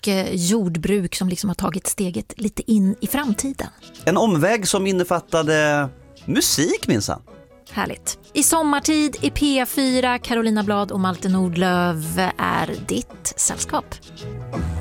och jordbruk som liksom har tagit steget lite in i framtiden. En omväg som innefattade musik minsann. Härligt. I sommartid i P4, Carolina Blad och Malte Nordlöf är ditt sällskap.